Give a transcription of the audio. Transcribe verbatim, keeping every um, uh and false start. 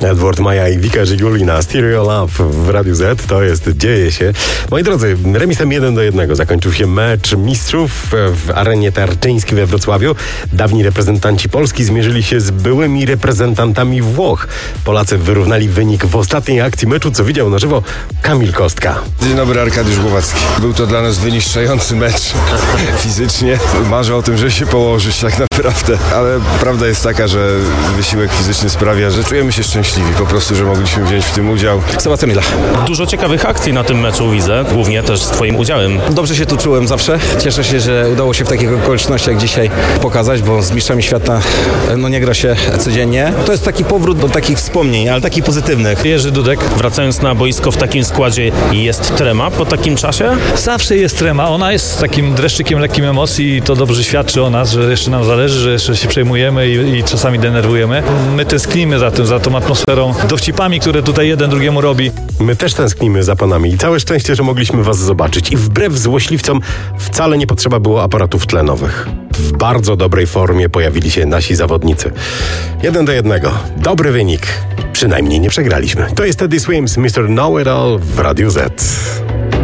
Edward Maja i Wika Żiguli na Stereo Love w Radiu Z. To jest Dzieje się. Moi drodzy, remisem jeden do jednego zakończył się mecz mistrzów w arenie Tarczyńskiej we Wrocławiu. Dawni reprezentanci Polski zmierzyli się z byłymi reprezentantami Włoch. Polacy wyrównali wynik w ostatniej akcji meczu, co widział na żywo Kamil Kostka. Dzień dobry, Arkadiusz Głowacki. Był to dla nas wyniszczający mecz fizycznie. Marzę o tym, żeby się położyć tak naprawdę, ale prawda jest taka, że wysiłek fizyczny sprawia, że czujemy się szczęśliwi po prostu, że mogliśmy wziąć w tym udział. Sebastian Mila. Dużo ciekawych akcji na tym meczu widzę, głównie też z twoim udziałem. Dobrze się tu czułem zawsze. Cieszę się, że udało się w takich okolicznościach dzisiaj pokazać, bo z mistrzami świata no nie gra się codziennie. To jest taki powrót do takich wspomnień, ale takich pozytywnych. Jerzy Dudek, wracając na boisko w takim składzie, jest trema po takim czasie? Zawsze jest trema. Ona jest takim dreszczykiem lekkim emocji i to dobrze świadczy o nas, że jeszcze nam zależy, że jeszcze się przejmujemy i, i czasami denerwujemy. My tęsknimy za tym, za tą atmosferą, dowcipami, które tutaj jeden drugiemu robi. My też tęsknimy za panami i całe szczęście, że mogliśmy was zobaczyć. I wbrew złośliwcom wcale nie potrzeba było aparatów tlenowych. W bardzo dobrej formie pojawili się nasi zawodnicy. Jeden do jednego. Dobry wynik. Przynajmniej nie przegraliśmy. To jest Teddy Swims, mister Know It All w Radiu Z.